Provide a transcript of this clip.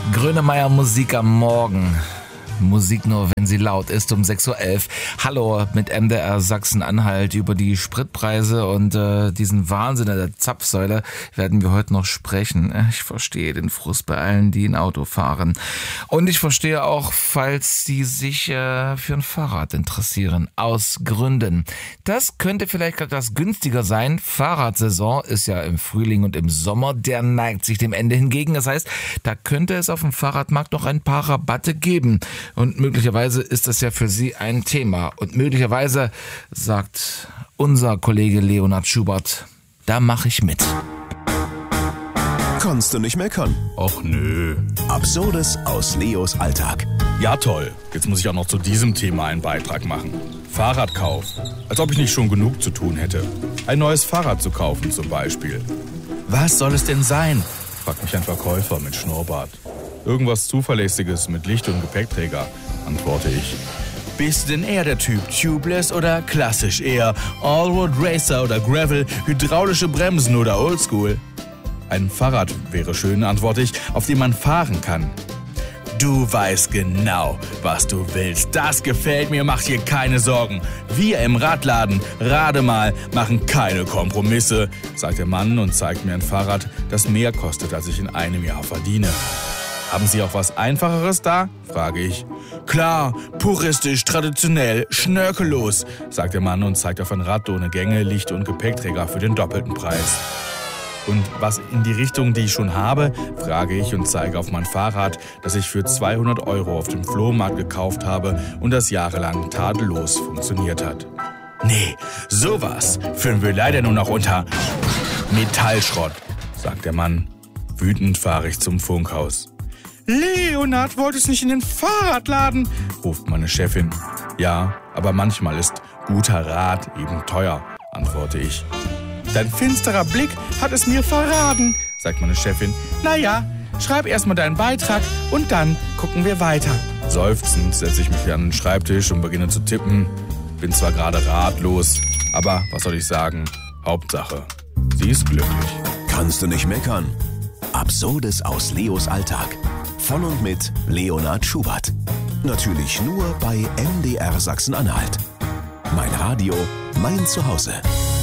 Grönemeyer Musik am Morgen. Musik nur, wenn sie laut ist, um 6.11 Uhr. Hallo mit MDR Sachsen-Anhalt. Über die Spritpreise und diesen Wahnsinn der Zapfsäule werden wir heute noch sprechen. Ich verstehe den Frust bei allen, die ein Auto fahren. Und ich verstehe auch, falls sie sich für ein Fahrrad interessieren. Aus Gründen. Das könnte vielleicht etwas günstiger sein. Fahrradsaison ist ja im Frühling und im Sommer. Der neigt sich dem Ende hingegen. Das heißt, da könnte es auf dem Fahrradmarkt noch ein paar Rabatte geben. Und möglicherweise ist das ja für Sie ein Thema. Und möglicherweise, sagt unser Kollege Leonhard Schubert, da mache ich mit. Kannst du nicht meckern? Och nö. Absurdes aus Leos Alltag. Ja toll, jetzt muss ich auch noch zu diesem Thema einen Beitrag machen. Fahrradkauf. Als ob ich nicht schon genug zu tun hätte. Ein neues Fahrrad zu kaufen zum Beispiel. Was soll es denn sein? Fragt mich ein Verkäufer mit Schnurrbart. Irgendwas Zuverlässiges mit Licht- und Gepäckträger, antworte ich. Bist du denn eher der Typ Tubeless oder klassisch eher Allroad Racer oder Gravel, hydraulische Bremsen oder Oldschool? Ein Fahrrad wäre schön, antworte ich, auf dem man fahren kann. Du weißt genau, was du willst. Das gefällt mir, mach dir keine Sorgen. Wir im Radladen, Rademal, machen keine Kompromisse, sagt der Mann und zeigt mir ein Fahrrad, das mehr kostet, als ich in einem Jahr verdiene. Haben Sie auch was Einfacheres da? Frage ich. Klar, puristisch, traditionell, schnörkellos, sagt der Mann und zeigt auf ein Rad ohne Gänge, Licht- und Gepäckträger für den doppelten Preis. Und was in die Richtung, die ich schon habe, frage ich und zeige auf mein Fahrrad, das ich für 200 € auf dem Flohmarkt gekauft habe und das jahrelang tadellos funktioniert hat. Nee, sowas führen wir leider nur noch unter Metallschrott, sagt der Mann. Wütend fahre ich zum Funkhaus. Leonhard, wolltest nicht in den Fahrradladen? Ruft meine Chefin. Ja, aber manchmal ist guter Rat eben teuer, antworte ich. Dein finsterer Blick hat es mir verraten, sagt meine Chefin. Naja, schreib erstmal deinen Beitrag und dann gucken wir weiter. Seufzend setze ich mich an den Schreibtisch und beginne zu tippen. Bin zwar gerade ratlos, aber was soll ich sagen? Hauptsache, sie ist glücklich. Kannst du nicht meckern? Absurdes aus Leos Alltag. Von und mit Leonhard Schubert. Natürlich nur bei MDR Sachsen-Anhalt. Mein Radio, mein Zuhause.